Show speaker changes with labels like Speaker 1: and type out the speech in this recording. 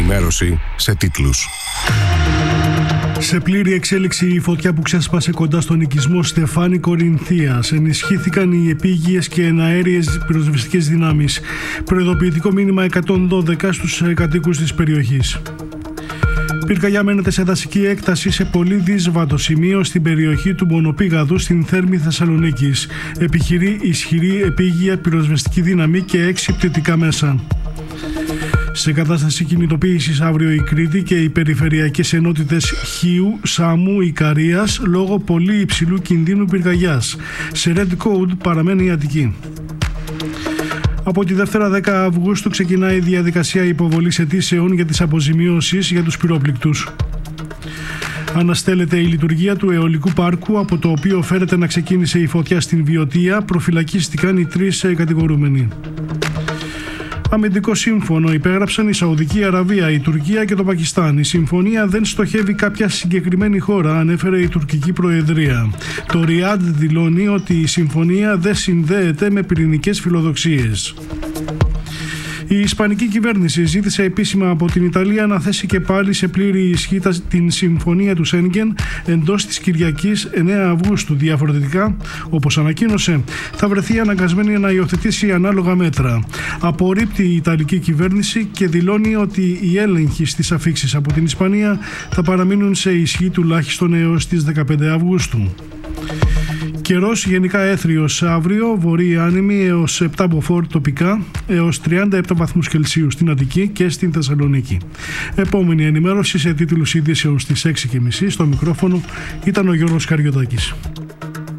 Speaker 1: ενημέρωση σε τίτλους.
Speaker 2: Σε πλήρη εξέλιξη η φωτιά που ξέσπασε κοντά στον οικισμό Στεφάνη Κορινθίας. Ενισχύθηκαν οι επίγειες και εναέριες πυροσβεστικές δυνάμεις. Προειδοποιητικό μήνυμα 112 στους κατοίκους της περιοχής. Πυρκαγιά μένεται σε δασική έκταση σε πολύ δύσβατο σημείο στην περιοχή του Μονοπήγαδου στην Θέρμη Θεσσαλονίκης. Επιχειρεί ισχυρή επίγεια πυροσβεστική δύναμη και 6 πτυτικά μέσα. Σε κατάσταση κινητοποίησης αύριο η Κρήτη και οι περιφερειακές ενότητες Χίου, Σάμου, Ικαρίας λόγω πολύ υψηλού κινδύνου πυρκαγιάς. Σε Red Code παραμένει η Αττική. Από τη Δευτέρα 10 Αυγούστου ξεκινάει η διαδικασία υποβολής αιτήσεων για τις αποζημιώσεις για τους πυρόπληκτους. Αναστέλλεται η λειτουργία του αιωλικού πάρκου, από το οποίο φέρεται να ξεκίνησε η φωτιά στην Βιωτία. Προφυλακίστηκαν οι 3 κατηγορούμενοι. Αμυντικό σύμφωνο υπέγραψαν η Σαουδική Αραβία, η Τουρκία και το Πακιστάν. Η συμφωνία δεν στοχεύει κάποια συγκεκριμένη χώρα, ανέφερε η τουρκική προεδρία. Το Ριάντ δηλώνει ότι η συμφωνία δεν συνδέεται με πυρηνικές φιλοδοξίες. Η Ισπανική κυβέρνηση ζήτησε επίσημα από την Ιταλία να θέσει και πάλι σε πλήρη ισχύ την συμφωνία του Σέγγεν εντός της Κυριακής 9 Αυγούστου. Διαφορετικά, όπως ανακοίνωσε, θα βρεθεί αναγκασμένη να υιοθετήσει ανάλογα μέτρα. Απορρίπτει η Ιταλική κυβέρνηση και δηλώνει ότι οι έλεγχοι στις αφίξεις από την Ισπανία θα παραμείνουν σε ισχύ τουλάχιστον έως τις 15 Αυγούστου. Καιρός γενικά έθριος αύριο, βορρή άνεμη έως 7 μποφόρ τοπικά, έως 37 βαθμούς Κελσίου στην Αττική και στην Θεσσαλονίκη. Επόμενη ενημέρωση σε τίτλους ειδήσεων στις 6:30. Στο μικρόφωνο ήταν ο Γιώργος Καριωτάκης.